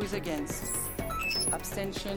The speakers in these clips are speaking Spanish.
Who is against? Abstention.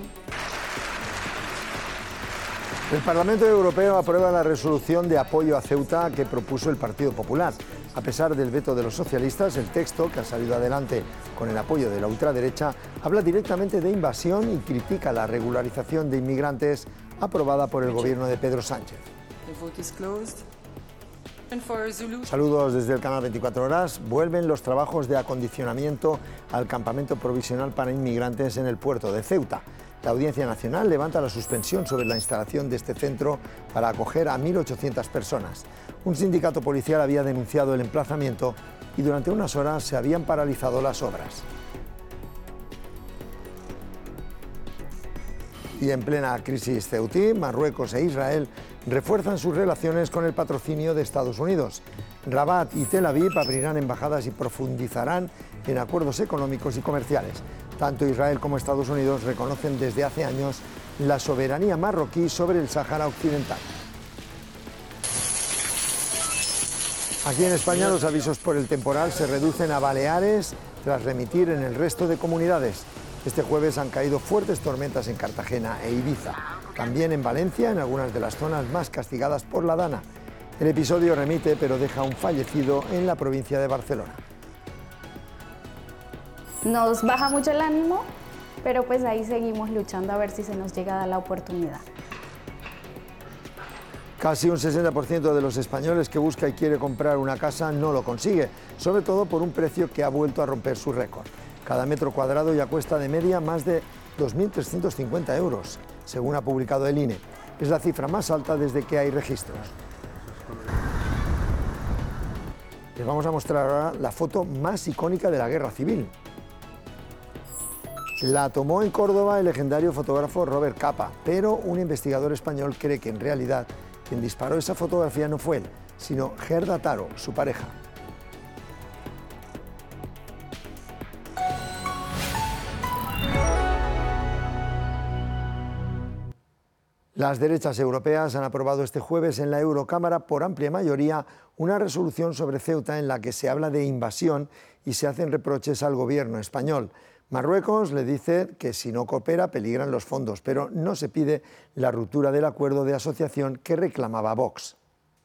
El Parlamento Europeo aprueba la resolución de apoyo a Ceuta que propuso el Partido Popular. A pesar del veto de los socialistas, el texto, que ha salido adelante con el apoyo de la ultraderecha, habla directamente de invasión y critica la regularización de inmigrantes aprobada por el gobierno de Pedro Sánchez. The vote is closed. And for resolution. Saludos desde el canal 24 Horas. Vuelven los trabajos de acondicionamiento al campamento provisional para inmigrantes en el puerto de Ceuta. La Audiencia Nacional levanta la suspensión sobre la instalación de este centro para acoger a 1.800 personas. Un sindicato policial había denunciado el emplazamiento y durante unas horas se habían paralizado las obras. Y en plena crisis ceutí, Marruecos e Israel refuerzan sus relaciones con el patrocinio de Estados Unidos. Rabat y Tel Aviv abrirán embajadas y profundizarán en acuerdos económicos y comerciales. Tanto Israel como Estados Unidos reconocen desde hace años la soberanía marroquí sobre el Sáhara Occidental. Aquí en España los avisos por el temporal se reducen a Baleares tras remitir en el resto de comunidades. Este jueves han caído fuertes tormentas en Cartagena e Ibiza. También en Valencia, en algunas de las zonas más castigadas por la Dana. El episodio remite, pero deja un fallecido en la provincia de Barcelona. Nos baja mucho el ánimo, pero pues ahí seguimos luchando a ver si se nos llega a dar la oportunidad. Casi un 60% de los españoles que busca y quiere comprar una casa no lo consigue, sobre todo por un precio que ha vuelto a romper su récord. Cada metro cuadrado ya cuesta de media más de 2.350 euros, según ha publicado el INE. Es la cifra más alta desde que hay registros. Les vamos a mostrar ahora la foto más icónica de la Guerra Civil. La tomó en Córdoba el legendario fotógrafo Robert Capa, pero un investigador español cree que en realidad quien disparó esa fotografía no fue él, sino Gerda Taro, su pareja. Las derechas europeas han aprobado este jueves en la Eurocámara por amplia mayoría una resolución sobre Ceuta en la que se habla de invasión y se hacen reproches al gobierno español. Marruecos le dice que si no coopera peligran los fondos, pero no se pide la ruptura del acuerdo de asociación que reclamaba Vox.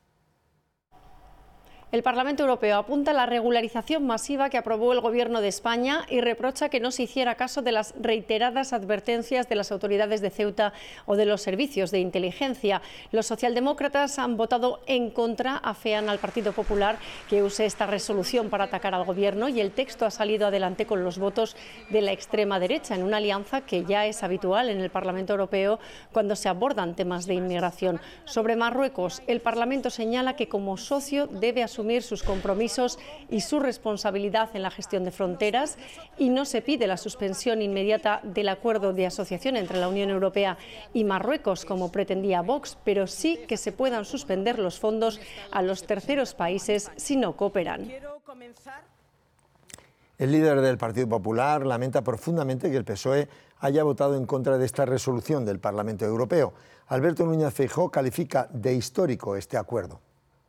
El Parlamento Europeo apunta a la regularización masiva que aprobó el Gobierno de España y reprocha que no se hiciera caso de las reiteradas advertencias de las autoridades de Ceuta o de los servicios de inteligencia. Los socialdemócratas han votado en contra, afean al Partido Popular que use esta resolución para atacar al Gobierno y el texto ha salido adelante con los votos de la extrema derecha en una alianza que ya es habitual en el Parlamento Europeo cuando se abordan temas de inmigración. Sobre Marruecos, el Parlamento señala que como socio debe asumir sus compromisos y su responsabilidad en la gestión de fronteras y no se pide la suspensión inmediata del acuerdo de asociación entre la Unión Europea y Marruecos como pretendía Vox, pero sí que se puedan suspender los fondos a los terceros países si no cooperan. El líder del Partido Popular lamenta profundamente que el PSOE haya votado en contra de esta resolución del Parlamento Europeo. Alberto Núñez Feijóo califica de histórico este acuerdo.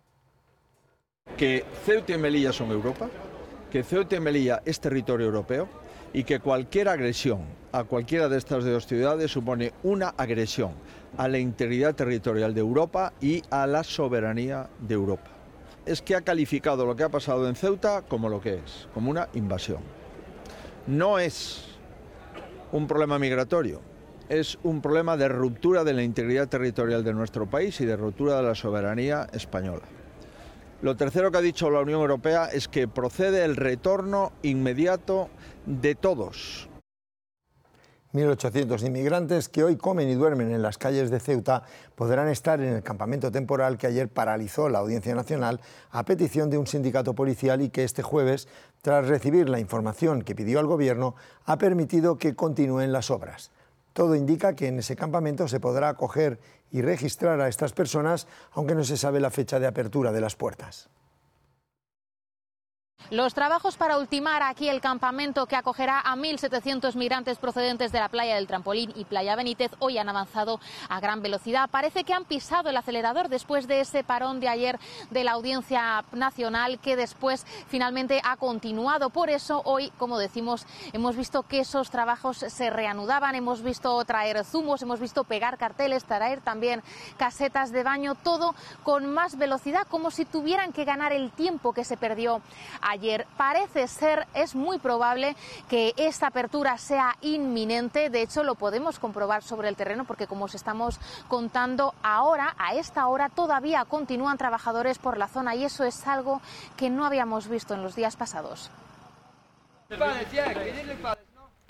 Que Ceuta y Melilla son Europa, que Ceuta y Melilla es territorio europeo y que cualquier agresión a cualquiera de estas dos ciudades supone una agresión a la integridad territorial de Europa y a la soberanía de Europa. Es que ha calificado lo que ha pasado en Ceuta como lo que es, como una invasión. No es un problema migratorio, es un problema de ruptura de la integridad territorial de nuestro país y de ruptura de la soberanía española. Lo tercero que ha dicho la Unión Europea es que procede el retorno inmediato de todos. 1.800 inmigrantes que hoy comen y duermen en las calles de Ceuta podrán estar en el campamento temporal que ayer paralizó la Audiencia Nacional a petición de un sindicato policial y que este jueves, tras recibir la información que pidió al Gobierno, ha permitido que continúen las obras. Todo indica que en ese campamento se podrá acoger y registrar a estas personas, aunque no se sabe la fecha de apertura de las puertas. Los trabajos para ultimar aquí el campamento que acogerá a 1.700 migrantes procedentes de la playa del Trampolín y Playa Benítez hoy han avanzado a gran velocidad. Parece que han pisado el acelerador después de ese parón de ayer de la Audiencia Nacional, que después finalmente ha continuado. Por eso hoy, como decimos, hemos visto que esos trabajos se reanudaban, hemos visto traer zumos, hemos visto pegar carteles, traer también casetas de baño, todo con más velocidad, como si tuvieran que ganar el tiempo que se perdió ayer. Parece ser, es muy probable que esta apertura sea inminente. De hecho, lo podemos comprobar sobre el terreno porque, como os estamos contando ahora, a esta hora todavía continúan trabajadores por la zona y eso es algo que no habíamos visto en los días pasados.